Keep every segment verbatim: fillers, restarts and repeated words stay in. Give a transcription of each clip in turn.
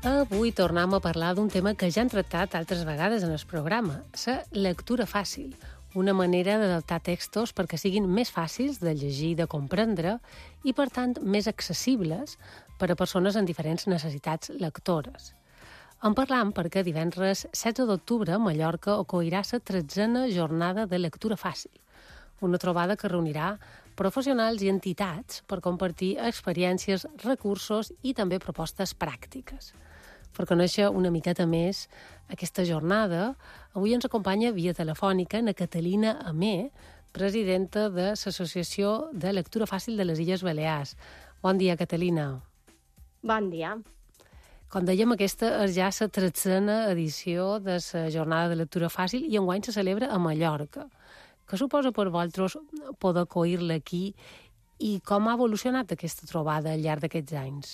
Avui tornem a parlar d'un tema que ja hem tractat altres vegades en el programa, la lectura fàcil, una manera d'adaptar textos perquè siguin més fàcils de llegir i de comprendre i, per tant, més accessibles per a persones amb diferents necessitats lectores. En parlam perquè divendres setze d'octubre a Mallorca ocorrirà la tretzena jornada de lectura fàcil, una trobada que reunirà professionals i entitats per compartir experiències, recursos i també propostes pràctiques. Per conèixer una miqueta més aquesta jornada, avui ens acompanya via telefònica na Catalina Amé, presidenta de l'Associació de Lectura Fàcil de les Illes Balears. Bon dia, Catalina. Bon dia. Com dèiem, aquesta és ja la tretzena edició de la jornada de lectura fàcil i enguany se celebra a Mallorca. Què suposa per vosaltres poder acollir-la aquí i com ha evolucionat aquesta trobada al llarg d'aquests anys?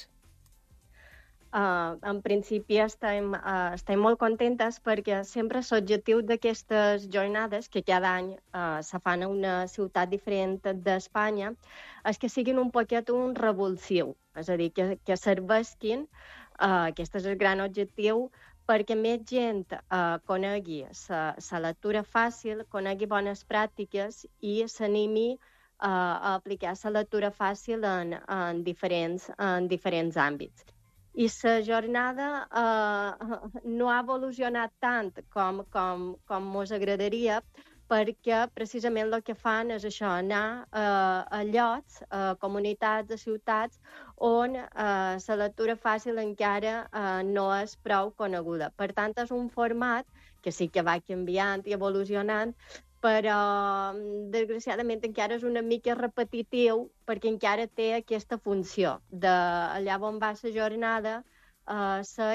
Uh, en principi estem, uh, estem molt contentes perquè sempre l'objectiu d'aquestes jornades, que cada any uh, se fan a una ciutat diferent d'Espanya, és que siguin un poquet un revulsiu, és a dir, que, que serveixin, uh, aquest és el gran objectiu, perquè més gent uh, conegui la lectura fàcil, conegui bones pràctiques i s'animi uh, a aplicar la lectura fàcil en, en, diferents, en diferents àmbits. I la jornada eh, no ha evolucionat tant com, com, com mos agradaria, perquè precisament el que fan és això, anar eh, a llocs, a comunitats, a ciutats, on eh, la lectura fàcil encara eh, no és prou coneguda. Per tant, és un format que sí que va canviant i evolucionant, però desgraciadament encara és una mica repetitiu perquè encara té aquesta funció de allà on va la jornada, eh, ser